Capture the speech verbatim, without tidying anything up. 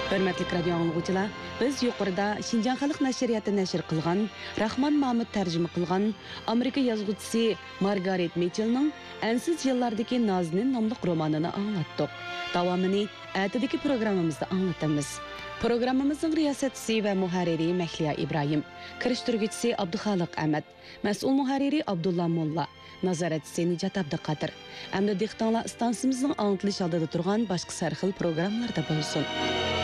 Hörmətli radio anlıqçılar, biz yuqorida Şinjan Xalq Nəşriyyatı nəşr qılğan, Rahman Mahmud tərcümə qılğan Amerika yazğıçısı Margaret Mitchell'ның Ensiz yıllardaki Nazinin namlıq romanını anlattık. Davamını ətidəki proqramımızda anlatımız. Programımızın riyasətçisi və muharriri Məhliya İbrahim, kiriştirgüçüsü Abduxaliq Əhməd, məsul muharriri Abdullah Molla, nazaretçisi Nicat Abduqadir. Əmdə dixtanlar istansimizin anlatılış aldıda turğan başqa sərxil proqramlarda bolsun.